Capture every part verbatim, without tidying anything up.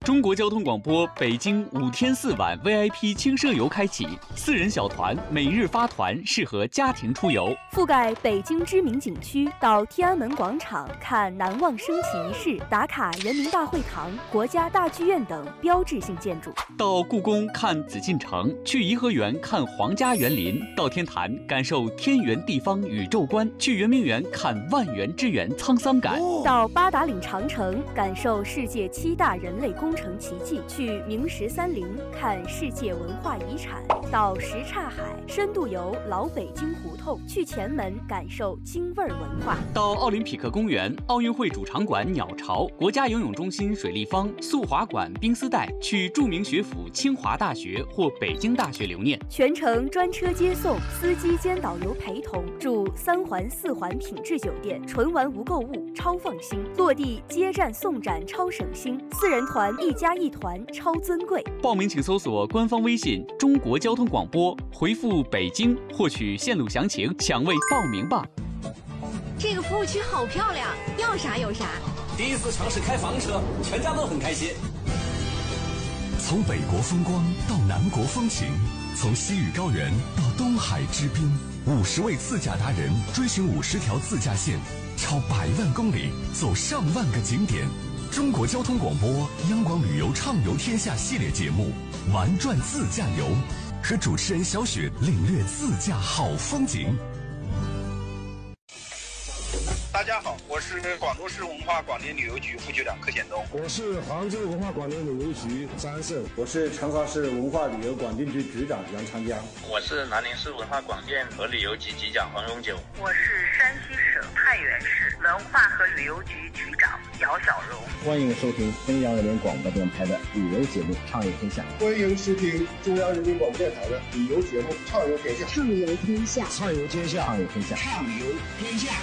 中国交通广播北京五天四晚 V I P 轻奢游开启，四人小团每日发团，适合家庭出游。 覆盖北京知名景区，到天安门广场看难忘升旗仪式，打卡人民大会堂、国家大剧院等标志性建筑； 到故宫看紫禁城，去颐和园看皇家园林，到天坛感受天圆地方宇宙观，去圆明园看万园之园沧桑感； 到八达岭长城感受世界七大人类工程奇迹，去明十三陵看世界文化遗产；到什刹海深度游老北京胡同，去前门感受京味儿文化； 到奥林匹克公园、奥运会主场馆鸟巢、国家游泳中心水立方、速滑馆冰丝带，去著名学府清华大学或北京大学留念。 全程专车接送，司机兼导游陪同，住三环四环品质酒店，纯玩无购物，超放心；落地接站送展，超省心；四人团一加一团，超尊贵。 报名请搜索官方微信“中国交通广播”，回复“北京”获取线路详情，抢位报名吧。 这个服务区好漂亮，要啥有啥。 第一次尝试开房车，全家都很开心。 从北国风光到南国风情，从西域高原到东海之滨，五十位自驾达人追寻五十条自驾线，超百万公里，走上万个景点。中国交通广播央广旅游畅游天下系列节目《玩转自驾游》，和主持人小雪领略自驾好风景。 大家好，我是广州市文化广电旅游局副局长柯显东。 我是杭州文化广电旅游局张胜。 我是成华市文化旅游广电局局长杨长江。 我是南宁市文化广电和旅游局局长黄永久。 我是山西省太原市文化和旅游局局长姚小荣。 欢迎收听中央人民广播电台的旅游节目《畅游天下》。 欢迎收听中央人民广播电台的旅游节目《畅游天下》。 畅游天下， 畅游天下， 畅游天下， 畅游天下。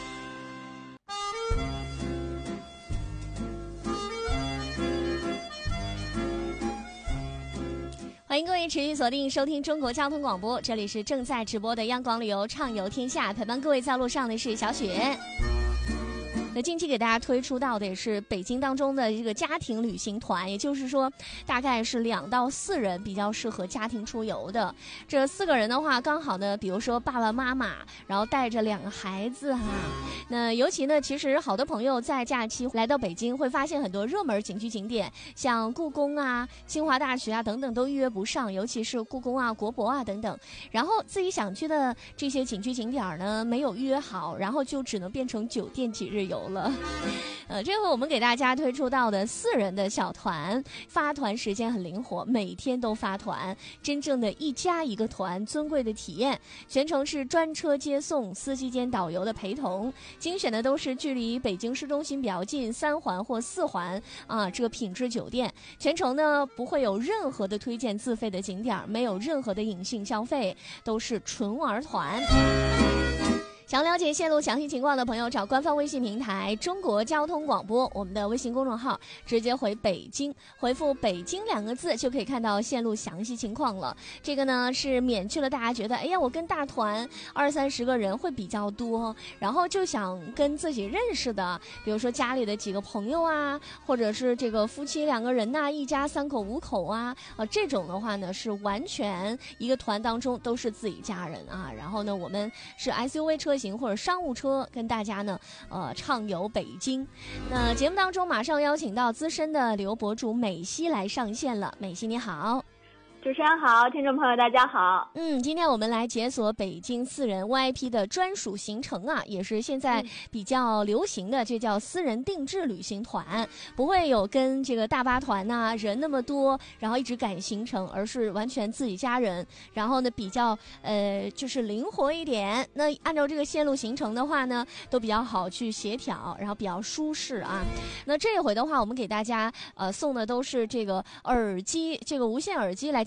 欢迎各位持续锁定收听中国交通广播，这里是正在直播的央广旅游畅游天下，陪伴各位在路上的是小雪。那近期给大家推出到的也是北京当中的这个家庭旅行团，也就是说大概是两到四人比较适合家庭出游的。这四个人的话刚好呢，比如说爸爸妈妈，然后带着两个孩子哈。那尤其呢，其实好多朋友在假期来到北京会发现很多热门景区景点，像故宫啊、清华大学啊等等都预约不上，尤其是故宫啊、国博啊等等。然后自己想去的这些景区景点呢没有预约好，然后就只能变成酒店几日游了。呃，这回我们给大家推出到的四人的小团，发团时间很灵活，每天都发团，真正的一家一个团，尊贵的体验，全程是专车接送，司机兼导游的陪同，精选的都是距离北京市中心比较近三环或四环啊这个品质酒店，全程呢不会有任何的推荐自费的景点，没有任何的隐性消费，都是纯玩团。想了解线路详细情况的朋友，找官方微信平台中国交通广播，我们的微信公众号直接回北京，回复北京两个字就可以看到线路详细情况了。这个呢是免去了大家觉得哎呀我跟大团二三十个人会比较多，然后就想跟自己认识的比如说家里的几个朋友啊，或者是这个夫妻两个人呐、啊，一家三口五口啊呃这种的话呢是完全一个团当中都是自己家人啊，然后呢我们是 S U V 车型或者商务车跟大家呢呃畅游北京。那节目当中马上邀请到资深的旅游博主美西来上线了。美西你好。 主持人好，听众朋友大家好。 嗯，今天我们来解锁北京四人 V I P 的专属行程啊，也是现在比较流行的，这叫私人定制旅行团，不会有跟这个大巴团呐、啊、人那么多，然后一直赶行程，而是完全自己家人，然后呢比较呃就是灵活一点。那按照这个线路行程的话呢，都比较好去协调，然后比较舒适啊。那这一回的话，我们给大家呃送的都是这个耳机，这个无线耳机来进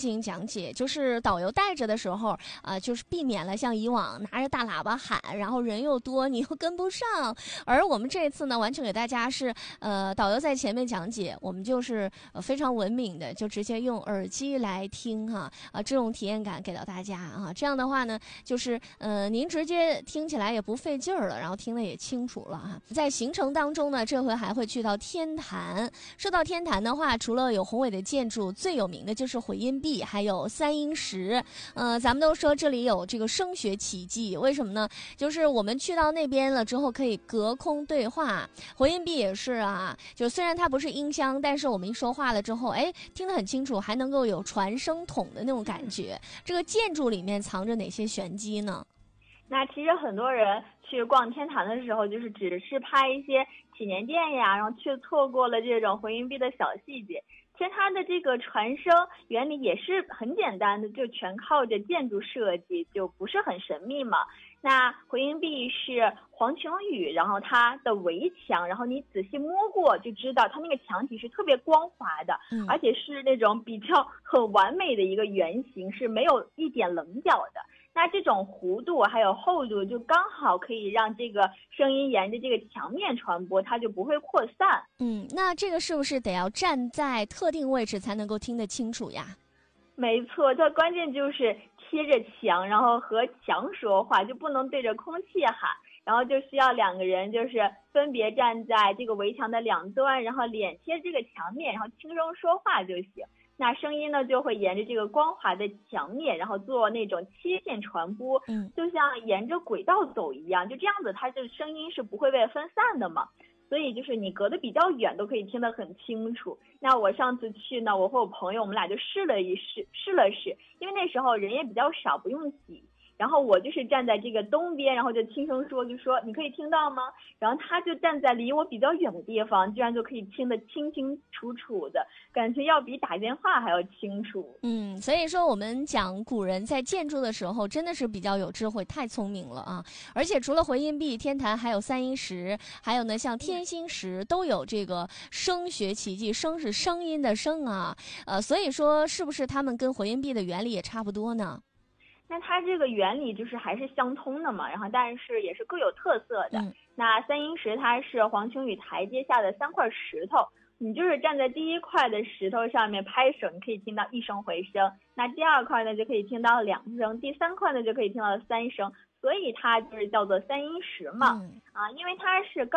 进行讲解，就是导游带着的时候，呃，就是避免了像以往拿着大喇叭喊，然后人又多，你又跟不上。而我们这一次呢，完全给大家是，呃，导游在前面讲解，我们就是呃非常文明的，就直接用耳机来听哈，啊、呃，这种体验感给到大家啊。这样的话呢，就是呃，您直接听起来也不费劲儿了，然后听得也清楚了哈。在行程当中呢，这回还会去到天坛。说到天坛的话，除了有宏伟的建筑，最有名的就是回音壁，还有三英石。呃，咱们都说这里有这个声学奇迹，为什么呢？就是我们去到那边了之后，可以隔空对话。回音壁也是啊，就虽然它不是音箱，但是我们一说话了之后，哎，听得很清楚，还能够有传声筒的那种感觉。这个建筑里面藏着哪些玄机呢？ 那其实很多人去逛天坛的时候，就是只是拍一些祈年殿呀，然后却错过了这种回音壁的小细节。其实它的这个传声原理也是很简单的，就全靠着建筑设计，就不是很神秘嘛。那回音壁是黄琼宇，然后它的围墙，然后你仔细摸过就知道它那个墙体是特别光滑的，嗯、而且是那种比较很完美的一个圆形，是没有一点棱角的。那这种弧度还有厚度就刚好可以让这个声音沿着这个墙面传播，它就不会扩散。 嗯，那这个是不是得要站在特定位置才能够听得清楚呀？ 没错，它关键就是贴着墙，然后和墙说话，就不能对着空气喊，然后就需要两个人就是分别站在这个围墙的两端，然后脸贴这个墙面，然后轻声说话就行。那声音呢就会沿着这个光滑的墙面，然后做那种切线传播，嗯，就像沿着轨道走一样，就这样子，它这声音是不会被分散的嘛。所以就是你隔得比较远都可以听得很清楚。那我上次去呢，我和我朋友我们俩就试了一试，试了试，因为那时候人也比较少，不用挤。然后我就是站在这个东边，然后就轻声说，就说你可以听到吗？然后他就站在离我比较远的地方，居然就可以听得清清楚楚的，感觉要比打电话还要清楚。 嗯，所以说我们讲古人在建筑的时候真的是比较有智慧，太聪明了啊！而且除了回音壁、天坛，还有三英石，还有呢像天心石，都有这个声学奇迹，声是声音的声啊，呃，所以说是不是他们跟回音壁的原理也差不多呢？ 那它这个原理就是还是相通的嘛，然后但是也是各有特色的。嗯、那三英石它是黄琼宇台阶下的三块石头，你就是站在第一块的石头上面拍手，你可以听到一声回声；那第二块呢就可以听到两声，第三块呢就可以听到三声，所以它就是叫做三英石嘛。嗯、啊，因为它是刚